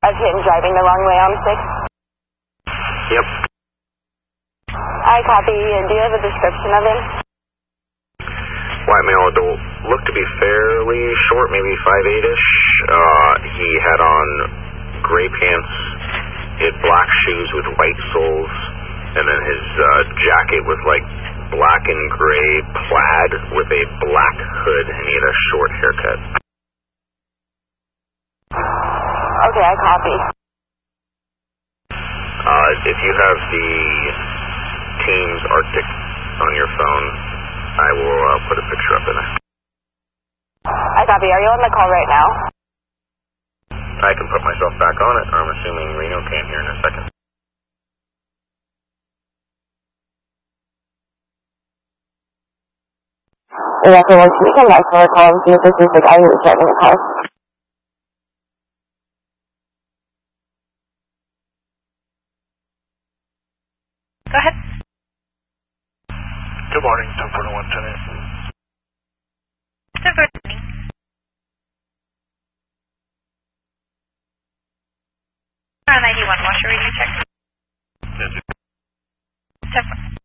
Of him driving the wrong way on 6? Yep. I copy. Do you have a description of him? White male adult. Looked to be fairly short, maybe 5'8"-ish. He had on gray pants. He had black shoes with white soles. And then his jacket was like black and gray plaid with a black hood, and he had a short haircut. Okay, I copy. If you have the Teams Arctic on your phone, I will put a picture up in there. I copy. Are you on the call right now? I can put myself back on it. I'm assuming Reno can here in a second. Yeah, so can you come back to our call and see if this is the guy who was driving the car? Go ahead. Good morning, 1041 Tenant. 1041. 91, what's your radio check? 10.